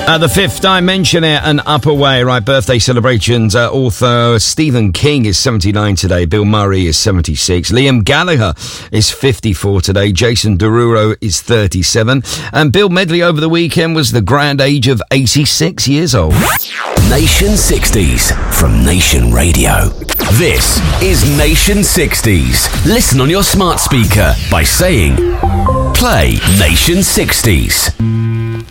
The Fifth Dimension here and Up Away. Right, birthday celebrations. Author Stephen King is 79 today. Bill Murray is 76. Liam Gallagher is 54 today. Jason Derulo is 37. And Bill Medley over the weekend was the grand age of 86 years old. Nation 60s from Nation Radio. This is Nation 60s. Listen on your smart speaker by saying, play Nation 60s.